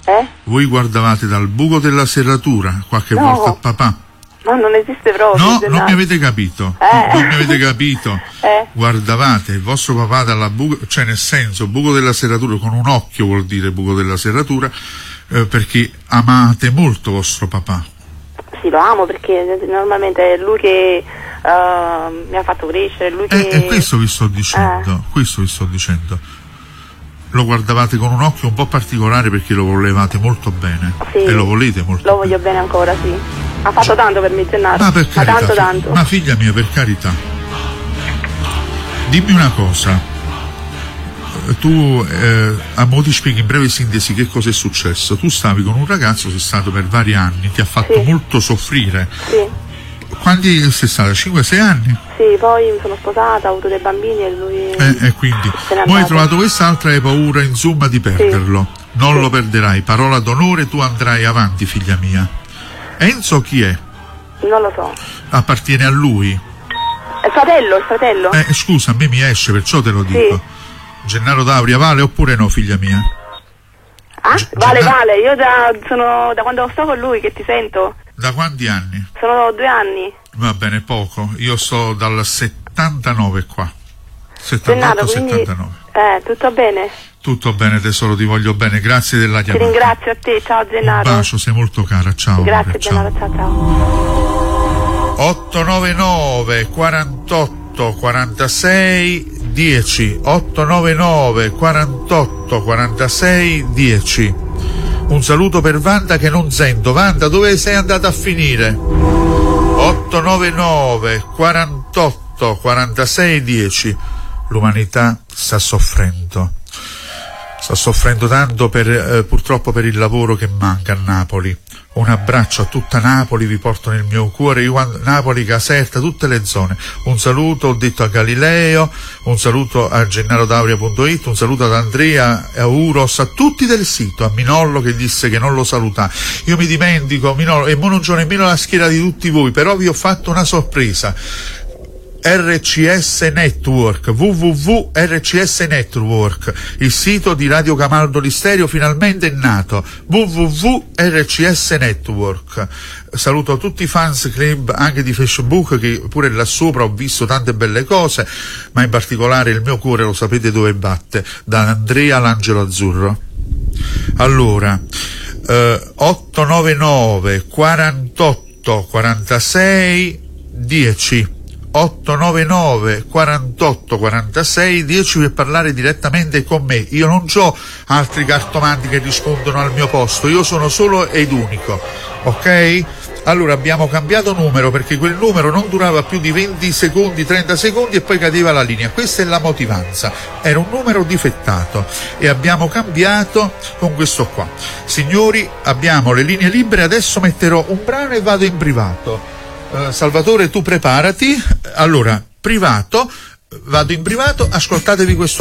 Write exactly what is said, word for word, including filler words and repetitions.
Eh? Voi guardavate dal buco della serratura qualche No. volta a papà? Ma non esiste proprio. No, Gennaro. non mi avete capito. Eh. Non mi avete capito. Eh. Guardavate il vostro papà dalla buco, cioè nel senso buco della serratura, con un occhio vuol dire buco della serratura, eh, perché amate molto vostro papà. Sì, lo amo perché normalmente è lui che uh, mi ha fatto crescere, è lui che... E eh, questo vi sto dicendo, eh. questo vi sto dicendo. Lo guardavate con un occhio un po' particolare perché lo volevate molto bene. Sì, e lo volete molto lo voglio bene ancora, sì. Ha fatto tanto per me, Gennaro. Ma per Ma carità, tanto tanto. Ma figlia mia, per carità. Dimmi una cosa. Tu, eh, a mo' ti spieghi in breve sintesi che cosa è successo. Tu stavi con un ragazzo, sei stato per vari anni, ti ha fatto Sì. molto soffrire. Sì. Quanti sei stata? cinque sei anni? Sì, poi mi sono sposata, ho avuto dei bambini e lui... Eh, e quindi, se n'è poi hai andato. trovato quest'altra e hai paura, insomma, di perderlo. Non Sì. lo perderai, parola d'onore, tu andrai avanti, figlia mia. Enzo chi è? Non lo so. Appartiene a lui? È il fratello, il fratello? Eh, scusa, a me mi esce, perciò te lo dico. Sì. Gennaro D'Auria vale oppure no, figlia mia? Ah? G- Vale, Gennaro- vale, io già sono... da quando sto con lui che ti sento. Da quanti anni? Sono due anni. Va bene, poco. Io sto dal settantanove qua. Gennaro, settantotto quindi... settantanove. Eh, tutto bene? Tutto bene tesoro, ti voglio bene, grazie della Ti chiamata. ringrazio a te, ciao Un Gennaro. bacio, sei molto cara, ciao. Grazie amore, ciao. Gennaro, ciao ciao. otto nove nove quarantotto quarantasei dieci otto nove nove quarantotto quarantasei dieci. Un saluto per Wanda che non sento. Wanda, dove sei andata a finire? otto nove nove quarantotto quarantasei dieci. L'umanità sta soffrendo. Sta soffrendo tanto per, eh, purtroppo per il lavoro che manca a Napoli. Un abbraccio a tutta Napoli, vi porto nel mio cuore, io, Napoli, Caserta, tutte le zone. Un saluto, ho detto, a Galileo, un saluto a gennaro dauria punto it, un saluto ad Andrea, a Uros, a tutti del sito, a Minollo che disse che non lo saluta. Io mi dimentico, Minollo, e mo non c'ho nemmeno la scheda di tutti voi, però vi ho fatto una sorpresa. R C S Network, w w w punto r c s network, il sito di Radio Camaldoli Stereo finalmente è nato, w w w punto r c s network. Saluto tutti i fans club anche di Facebook, che pure là sopra ho visto tante belle cose, ma in particolare il mio cuore lo sapete dove batte, da Andrea l'Angelo Azzurro. Allora, eh, otto nove nove quarantotto quarantasei dieci otto nove nove quarantotto quarantasei dieci per parlare direttamente con me. Io non ho altri cartomanti che rispondono al mio posto, io sono solo ed unico, ok? Allora abbiamo cambiato numero perché quel numero non durava più di venti secondi, trenta secondi e poi cadeva la linea. Questa è la motivanza, era un numero difettato e abbiamo cambiato con questo qua. Signori, abbiamo le linee libere, adesso metterò un brano e vado in privato. Uh, Salvatore, tu preparati. Allora, privato, vado in privato, ascoltatevi questo.